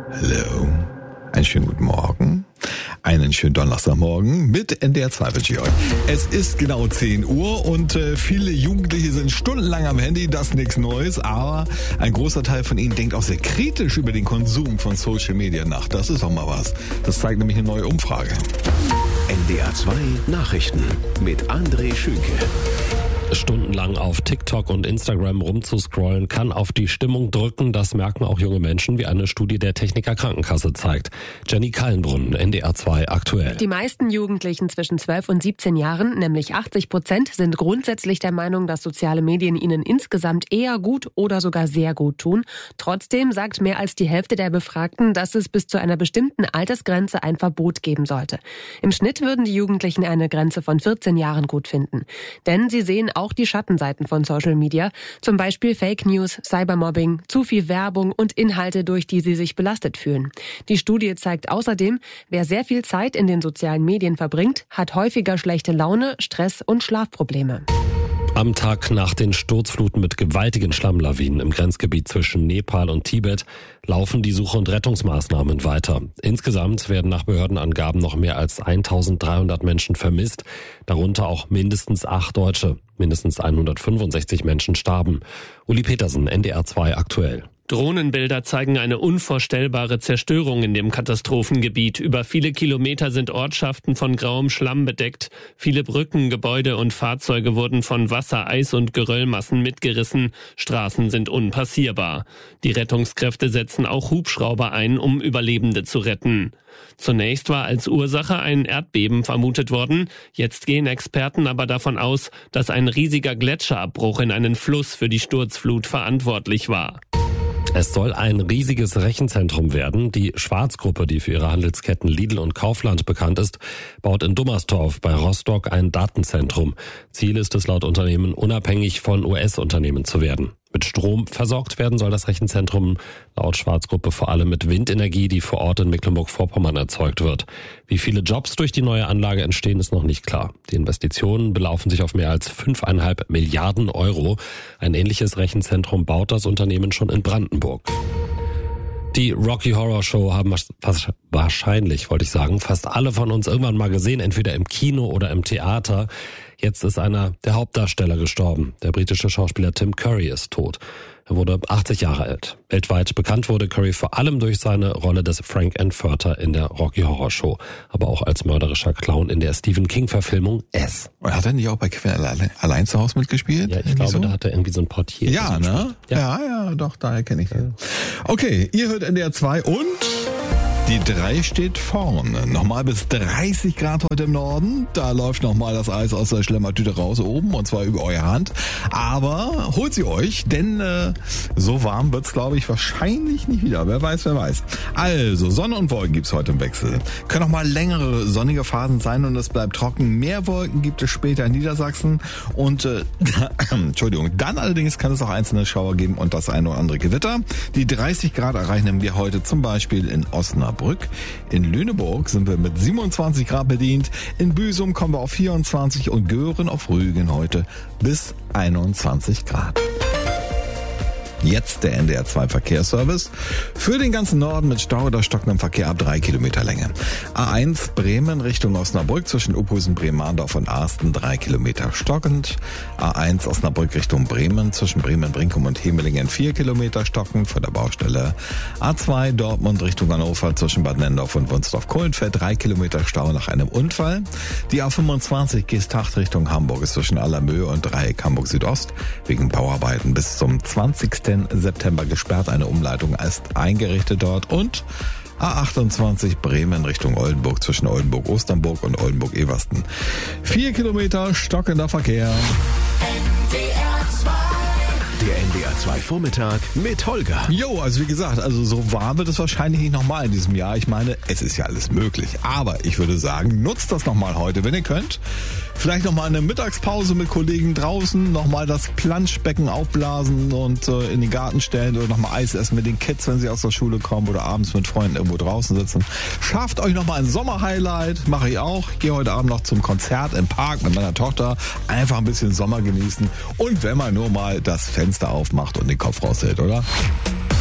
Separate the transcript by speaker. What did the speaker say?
Speaker 1: Hallo, einen schönen guten Morgen, einen schönen Donnerstagmorgen mit NDR 2 wünsche ich euch. Es ist genau 10 Uhr und viele Jugendliche sind stundenlang am Handy, das ist nichts Neues, aber ein großer Teil von ihnen denkt auch sehr kritisch über den Konsum von Social Media nach. Das ist auch mal was. Das zeigt nämlich eine neue Umfrage.
Speaker 2: NDR 2 Nachrichten mit André Schünke.
Speaker 3: Stundenlang auf TikTok und Instagram rumzuscrollen kann auf die Stimmung drücken. Das merken auch junge Menschen, wie eine Studie der Techniker Krankenkasse zeigt. Jenny Kallenbrunn, NDR 2 aktuell.
Speaker 4: Die meisten Jugendlichen zwischen 12 und 17 Jahren, nämlich 80%, sind grundsätzlich der Meinung, dass soziale Medien ihnen insgesamt eher gut oder sogar sehr gut tun. Trotzdem sagt mehr als die Hälfte der Befragten, dass es bis zu einer bestimmten Altersgrenze ein Verbot geben sollte. Im Schnitt würden die Jugendlichen eine Grenze von 14 Jahren gut finden. Denn sie sehen auch die Schattenseiten von Social Media, zum Beispiel Fake News, Cybermobbing, zu viel Werbung und Inhalte, durch die sie sich belastet fühlen. Die Studie zeigt außerdem, wer sehr viel Zeit in den sozialen Medien verbringt, hat häufiger schlechte Laune, Stress und Schlafprobleme.
Speaker 3: Am Tag nach den Sturzfluten mit gewaltigen Schlammlawinen im Grenzgebiet zwischen Nepal und Tibet laufen die Suche- und Rettungsmaßnahmen weiter. Insgesamt werden nach Behördenangaben noch mehr als 1300 Menschen vermisst, darunter auch mindestens 8 Deutsche. Mindestens 165 Menschen starben. Uli Petersen, NDR 2 aktuell.
Speaker 5: Drohnenbilder zeigen eine unvorstellbare Zerstörung in dem Katastrophengebiet. Über viele Kilometer sind Ortschaften von grauem Schlamm bedeckt. Viele Brücken, Gebäude und Fahrzeuge wurden von Wasser, Eis und Geröllmassen mitgerissen. Straßen sind unpassierbar. Die Rettungskräfte setzen auch Hubschrauber ein, um Überlebende zu retten. Zunächst war als Ursache ein Erdbeben vermutet worden. Jetzt gehen Experten aber davon aus, dass ein riesiger Gletscherabbruch in einen Fluss für die Sturzflut verantwortlich war.
Speaker 3: Es soll ein riesiges Rechenzentrum werden. Die Schwarz-Gruppe, die für ihre Handelsketten Lidl und Kaufland bekannt ist, baut in Dummersdorf bei Rostock ein Datenzentrum. Ziel ist es laut Unternehmen, unabhängig von US-Unternehmen zu werden. Mit Strom versorgt werden soll das Rechenzentrum laut Schwarz-Gruppe vor allem mit Windenergie, die vor Ort in Mecklenburg-Vorpommern erzeugt wird. Wie viele Jobs durch die neue Anlage entstehen, ist noch nicht klar. Die Investitionen belaufen sich auf mehr als 5,5 Milliarden Euro. Ein ähnliches Rechenzentrum baut das Unternehmen schon in Brandenburg. Die Rocky Horror Show haben wahrscheinlich, fast alle von uns irgendwann mal gesehen, entweder im Kino oder im Theater. Jetzt ist einer der Hauptdarsteller gestorben. Der britische Schauspieler Tim Curry ist tot. Er wurde 80 Jahre alt. Weltweit bekannt wurde Curry vor allem durch seine Rolle des Frank Furter in der Rocky Horror Show, aber auch als mörderischer Clown in der Stephen King-Verfilmung S.
Speaker 1: Und hat er nicht auch bei Kevin allein zu Hause mitgespielt?
Speaker 3: Ja, ich glaube, so? Da hat er irgendwie so ein Portier.
Speaker 1: Ja, ne? Ja, doch, daher kenne ich den. Okay, ihr hört NDR 2 und die 3 steht vorne. Nochmal bis 30 Grad heute im Norden. Da läuft nochmal das Eis aus der Schlemmertüte raus oben, und zwar über eure Hand. Aber holt sie euch, denn so warm wird's, glaube ich, wahrscheinlich nicht wieder. Wer weiß. Also, Sonne und Wolken gibt's heute im Wechsel. Können auch mal längere sonnige Phasen sein und es bleibt trocken. Mehr Wolken gibt es später in Niedersachsen. Und, Entschuldigung, dann allerdings kann es auch einzelne Schauer geben und das eine oder andere Gewitter. Die 30 Grad erreichen wir heute zum Beispiel in Osnabrück. In Lüneburg sind wir mit 27 Grad bedient. In Büsum kommen wir auf 24 und Göhren auf Rügen heute bis 21 Grad. Jetzt der NDR 2 Verkehrsservice. Für den ganzen Norden mit Stau oder stockendem Verkehr ab 3 Kilometer Länge. A1 Bremen Richtung Osnabrück zwischen Uphusen, Bremen-Mahndorf und Arsten 3 Kilometer stockend. A1 Osnabrück Richtung Bremen zwischen Bremen-Brinkum und Hemelingen 4 Kilometer stockend vor der Baustelle. A2 Dortmund Richtung Hannover zwischen Bad Nendorf und Wunsdorf-Kohlenfeld 3 Kilometer Stau nach einem Unfall. Die A25 Geesthacht Richtung Hamburg ist zwischen Allermöhe und Dreieck Hamburg Südost wegen Bauarbeiten bis zum 20. September gesperrt. Eine Umleitung ist eingerichtet dort. Und A28 Bremen Richtung Oldenburg zwischen Oldenburg-Osternburg und Oldenburg-Eversten. 4 Kilometer stockender Verkehr.
Speaker 2: Der NDR 2 Vormittag mit Holger.
Speaker 1: Jo, also wie gesagt, so warm wird es wahrscheinlich nicht nochmal in diesem Jahr. Ich meine, es ist ja alles möglich. Aber ich würde sagen, nutzt das nochmal heute, wenn ihr könnt. Vielleicht nochmal eine Mittagspause mit Kollegen draußen, nochmal das Planschbecken aufblasen und in den Garten stellen oder nochmal Eis essen mit den Kids, wenn sie aus der Schule kommen oder abends mit Freunden irgendwo draußen sitzen. Schafft euch nochmal ein Sommerhighlight, mache ich auch. Gehe heute Abend noch zum Konzert im Park mit meiner Tochter. Einfach ein bisschen Sommer genießen und wenn man nur mal das Fenster aufmacht und den Kopf raushält, oder?